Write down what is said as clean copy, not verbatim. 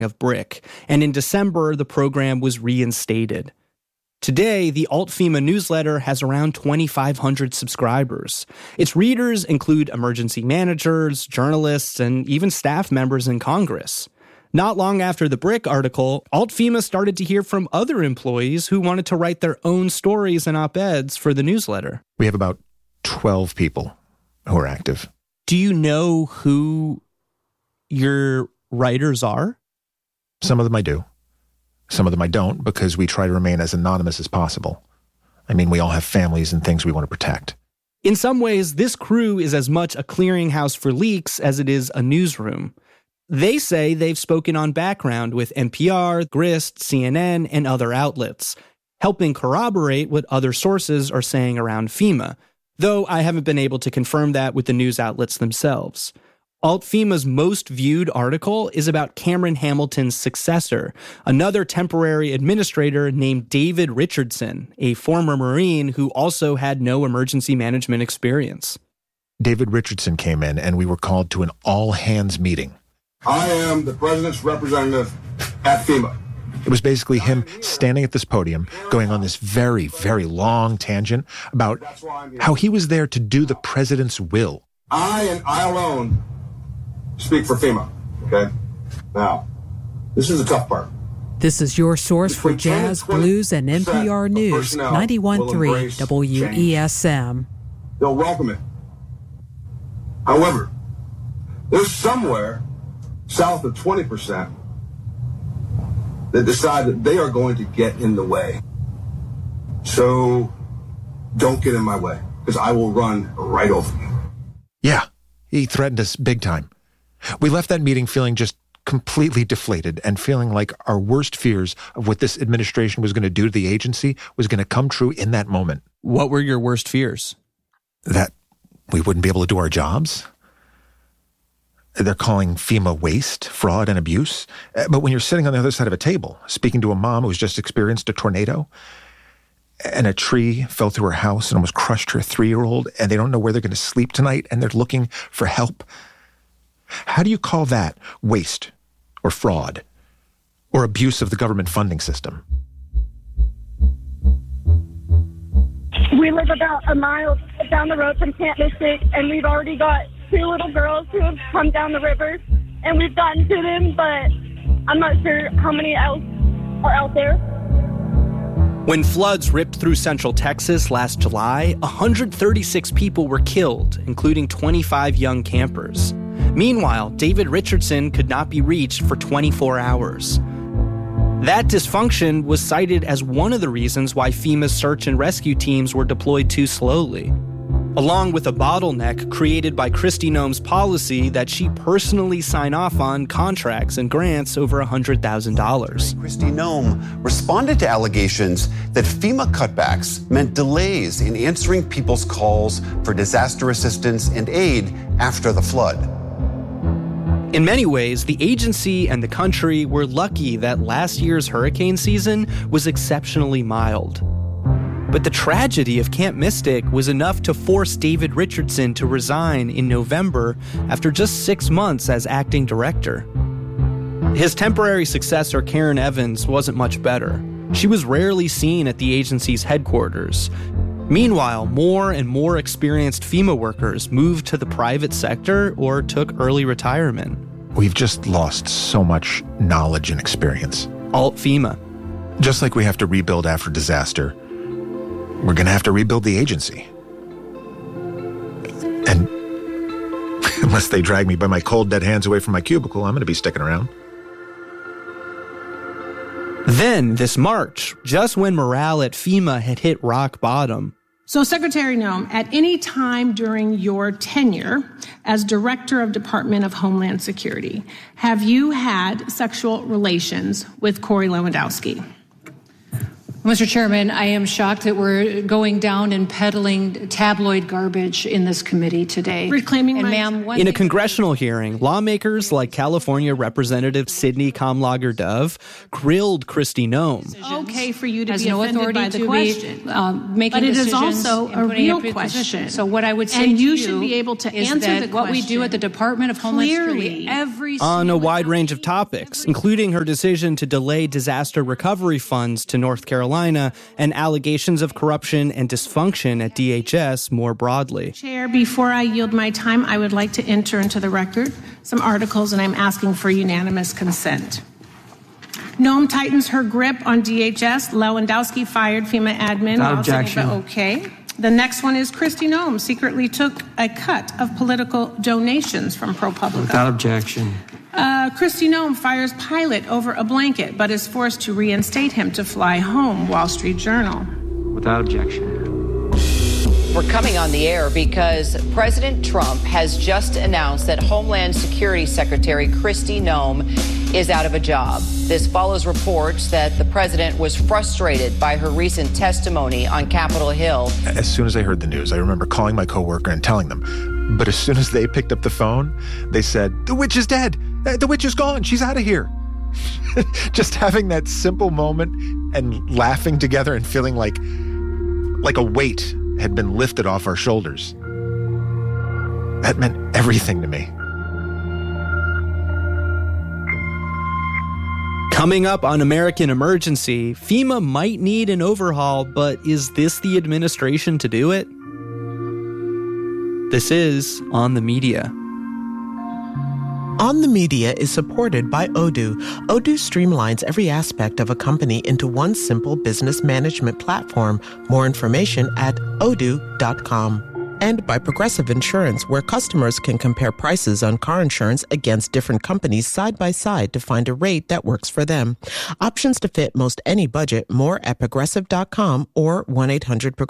of BRIC, and in December, the program was reinstated. Today, the Alt-FEMA newsletter has around 2,500 subscribers. Its readers include emergency managers, journalists, and even staff members in Congress. Not long after the BRIC article, Alt-FEMA started to hear from other employees who wanted to write their own stories and op-eds for the newsletter. We have about 12 people who are active. Do you know who your writers are? Some of them I do. Some of them I don't, because we try to remain as anonymous as possible. I mean, we all have families and things we want to protect. In some ways, this crew is as much a clearinghouse for leaks as it is a newsroom. They say they've spoken on background with NPR, Grist, CNN, and other outlets, helping corroborate what other sources are saying around FEMA, though I haven't been able to confirm that with the news outlets themselves. Alt-FEMA's most viewed article is about Cameron Hamilton's successor, another temporary administrator named David Richardson, a former Marine who also had no emergency management experience. David Richardson came in and we were called to an all-hands meeting. I am the president's representative at FEMA. It was basically him standing at this podium, going on this very, very long tangent about how he was there to do the president's will. I and I alone speak for FEMA, okay? Now, this is the tough part. This is your source for jazz, blues, and NPR News, 91.3 WESM. They'll welcome it. However, there's somewhere south of 20% that decide that they are going to get in the way. So don't get in my way, because I will run right over you. Yeah, he threatened us big time. We left that meeting feeling just completely deflated and feeling like our worst fears of what this administration was going to do to the agency was going to come true in that moment. What were your worst fears? That we wouldn't be able to do our jobs. They're calling FEMA waste, fraud, and abuse. But when you're sitting on the other side of a table, speaking to a mom who's just experienced a tornado, and a tree fell through her house and almost crushed her 3-year-old, and they don't know where they're going to sleep tonight, and they're looking for help. How do you call that waste or fraud or abuse of the government funding system? We live about a mile down the road from Camp Mystic, and we've already got 2 little girls who have come down the river, and we've gotten to them, but I'm not sure how many else are out there. When floods ripped through central Texas last July, 136 people were killed, including 25 young campers. Meanwhile, David Richardson could not be reached for 24 hours. That dysfunction was cited as one of the reasons why FEMA's search and rescue teams were deployed too slowly, along with a bottleneck created by Kristi Noem's policy that she personally sign off on contracts and grants over $100,000. Kristi Noem responded to allegations that FEMA cutbacks meant delays in answering people's calls for disaster assistance and aid after the flood. In many ways, the agency and the country were lucky that last year's hurricane season was exceptionally mild. But the tragedy of Camp Mystic was enough to force David Richardson to resign in November after just 6 months as acting director. His temporary successor, Karen Evans, wasn't much better. She was rarely seen at the agency's headquarters. Meanwhile, more and more experienced FEMA workers moved to the private sector or took early retirement. We've just lost so much knowledge and experience. Alt-FEMA. Just like we have to rebuild after disaster, we're going to have to rebuild the agency. And unless they drag me by my cold, dead hands away from my cubicle, I'm going to be sticking around. Then, this March, just when morale at FEMA had hit rock bottom. So, Secretary Noem, at any time during your tenure as Director of Department of Homeland Security, have you had sexual relations with Corey Lewandowski? Mr. Chairman, I am shocked that we're going down and peddling tabloid garbage in this committee today. Reclaiming and my ma'am, In a congressional hearing, lawmakers like California Representative Sidney Kamlager-Dove grilled Kristi Noem. Okay for you to has be no offended authority by the to question. be making but it decisions. is also a real question. So what I would say and to you should be able to is answer that the question. what we do at the Department of Homeland Clearly, Security On a wide range of topics, including her decision to delay disaster recovery funds to North Carolina and allegations of corruption and dysfunction at DHS more broadly. Chair, before I yield my time, I would like to enter into the record some articles, and I'm asking for unanimous consent. Noem tightens her grip on DHS. Lewandowski fired FEMA admin. Without objection. Okay. The next one is Kristi Noem secretly took a cut of political donations from ProPublica. Without objection. Kristi Noem fires pilot over a blanket, but is forced to reinstate him to fly home. Wall Street Journal. Without objection. We're coming on the air because President Trump has just announced that Homeland Security Secretary Kristi Noem is out of a job. This follows reports that the president was frustrated by her recent testimony on Capitol Hill. As soon as I heard the news, I remember calling my coworker and telling them. But as soon as they picked up the phone, they said, "The witch is dead. The witch is gone. She's out of here." Just having that simple moment and laughing together and feeling like a weight had been lifted off our shoulders. That meant everything to me. Coming up on American Emergency, FEMA might need an overhaul, but is this the administration to do it? This is On the Media. On the Media is supported by Odoo. Odoo streamlines every aspect of a company into one simple business management platform. More information at odoo.com. And by Progressive Insurance, where customers can compare prices on car insurance against different companies side by side to find a rate that works for them. Options to fit most any budget. More at progressive.com or 1-800-PROGRESSIVE.